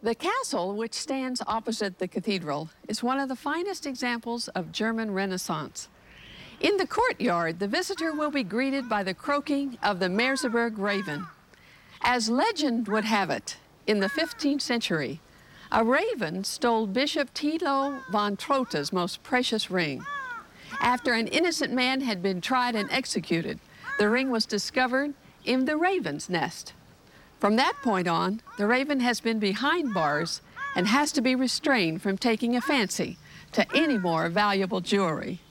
The castle, which stands opposite the cathedral, is one of the finest examples of German Renaissance. In the courtyard, the visitor will be greeted by the croaking of the Merseburg raven. As legend would have it, in the 15th century, a raven stole Bishop Thilo von Trotta's most precious ring. After an innocent man had been tried and executed, the ring was discovered in the raven's nest. From that point on, the raven has been behind bars and has to be restrained from taking a fancy to any more valuable jewelry.